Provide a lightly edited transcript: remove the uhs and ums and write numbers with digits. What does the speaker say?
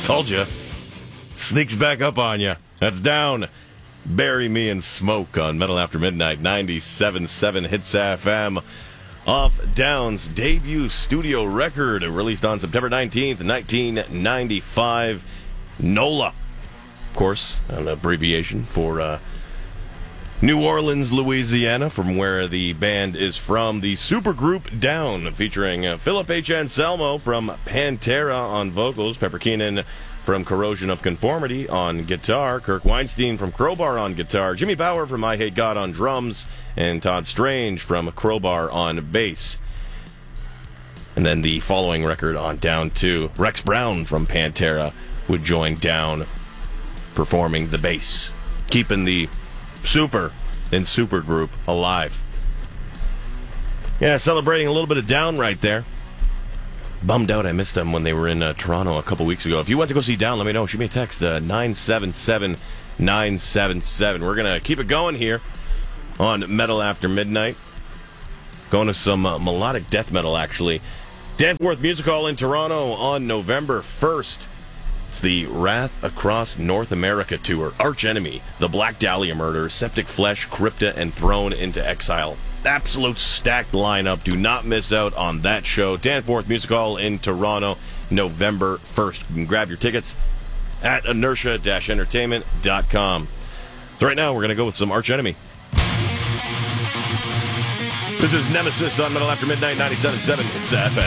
Told you. Sneaks back up on you. That's Down. Bury Me in Smoke on Metal After Midnight, 97.7 Hits FM. Off Down's debut studio record, released on September 19th, 1995. NOLA. Of course, an abbreviation for New Orleans, Louisiana, from where the band is from. The supergroup Down, featuring Philip H. Anselmo from Pantera on vocals, Pepper Keenan from Corrosion of Conformity on guitar, Kirk Weinstein from Crowbar on guitar, Jimmy Bauer from I Hate God on drums, and Todd Strange from Crowbar on bass. And then the following record on Down 2, Rex Brown from Pantera would join Down performing the bass, keeping the super and supergroup alive. Yeah, celebrating a little bit of Down right there. Bummed out I missed them when they were in Toronto a couple weeks ago. If you want to go see Down, let me know. Shoot me a text, 977-977. We're going to keep it going here on Metal After Midnight. Going to some melodic death metal, actually. Danforth Music Hall in Toronto on November 1st. It's the Wrath Across North America tour. Arch Enemy, The Black Dahlia Murder, Septic Flesh, Crypta, and Thrown into Exile. Absolute stacked lineup. Do not miss out on that show. Danforth Music Hall in Toronto, November 1st. You can grab your tickets at inertia-entertainment.com. So right now, we're going to go with some Arch Enemy. This is Nemesis on Metal After Midnight, 97.7. It's FM.